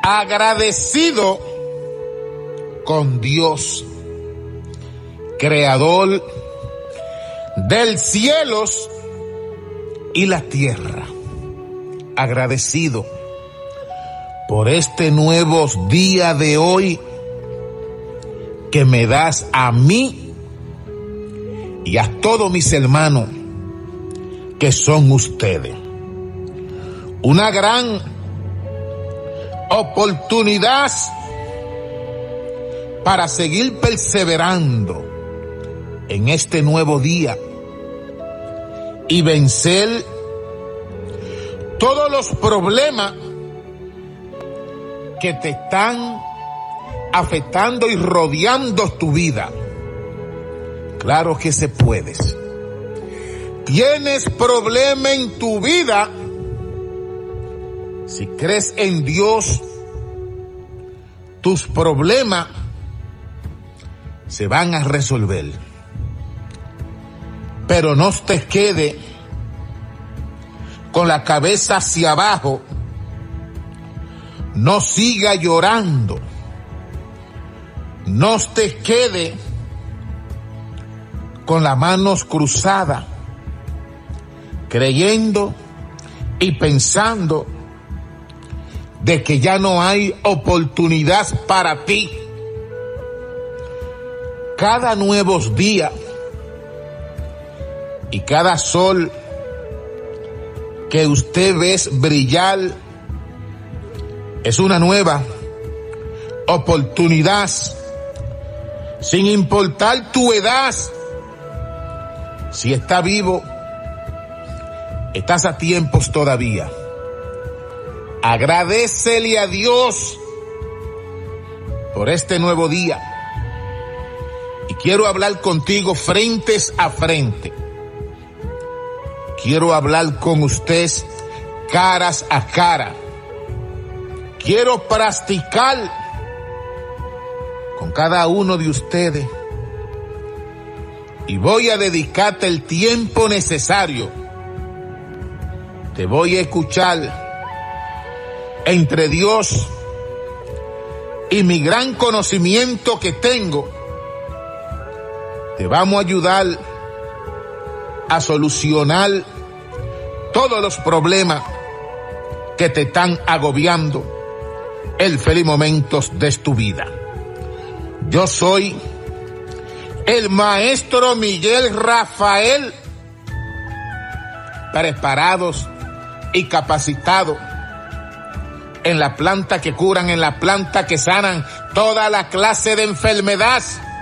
agradecido con Dios, creador del cielos y la tierra. Agradecido por este nuevo día de hoy que me das a mí y a todos mis hermanos que son ustedes. Una gran oportunidad para seguir perseverando en este nuevo día y vencer todos los problemas que te están afectando y rodeando tu vida. Claro que se puede. Tienes problema en tu vida. Si crees en Dios, tus problemas se van a resolver. Pero no te quede con la cabeza hacia abajo. No siga llorando. No te quede con las manos cruzadas, creyendo y pensando de que ya no hay oportunidad para ti. Cada nuevo día y cada sol que usted ve brillar es una nueva oportunidad, sin importar tu edad. Si está vivo, estás a tiempos todavía. Agradécele a Dios por este nuevo día. Y quiero hablar contigo frente a frente. Quiero hablar con usted caras a cara. Quiero practicar con cada uno de ustedes. Y voy a dedicarte el tiempo necesario. Te voy a escuchar. Entre Dios y mi gran conocimiento que tengo, te vamos a ayudar a solucionar todos los problemas que te están agobiando el feliz momentos de tu vida. Yo soy el maestro Miguel Rafael, preparados y capacitados en la planta que curan, en la planta que sanan toda la clase de enfermedad,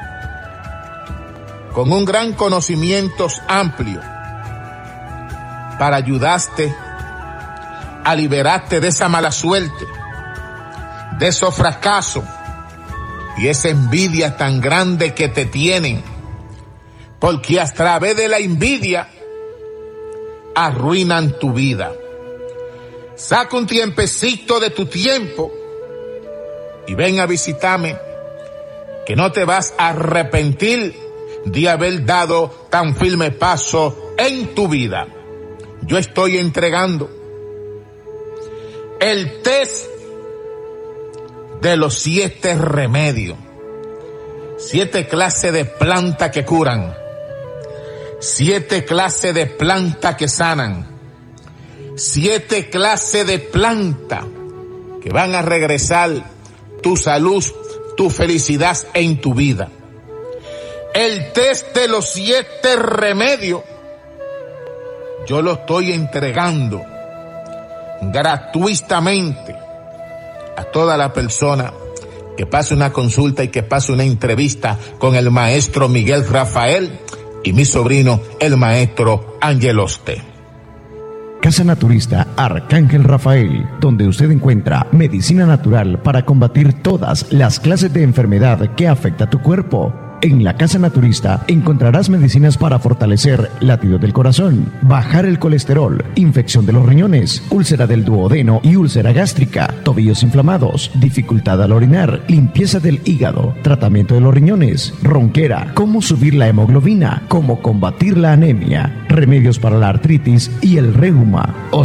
con un gran conocimiento amplio para ayudarte a liberarte de esa mala suerte, de esos fracasos y esa envidia tan grande que te tienen, porque a través de la envidia arruinan tu vida. Saca un tiempecito de tu tiempo y ven a visitarme, que no te vas a arrepentir de haber dado tan firme paso en tu vida. Yo estoy entregando el test de los 7 remedios, 7 clases de plantas que curan, 7 clases de plantas que sanan, 7 clases de plantas que van a regresar tu salud, tu felicidad en tu vida. El test de los 7 remedios, yo lo estoy entregando gratuitamente a toda la persona que pase una consulta y que pase una entrevista con el maestro Miguel Rafael y mi sobrino, el maestro Angeloste. Casa Naturista Arcángel Rafael, donde usted encuentra medicina natural para combatir todas las clases de enfermedad que afecta a tu cuerpo. En la Casa Naturista encontrarás medicinas para fortalecer latido del corazón, bajar el colesterol, infección de los riñones, úlcera del duodeno y úlcera gástrica, tobillos inflamados, dificultad al orinar, limpieza del hígado, tratamiento de los riñones, ronquera, cómo subir la hemoglobina, cómo combatir la anemia, remedios para la artritis y el reuma.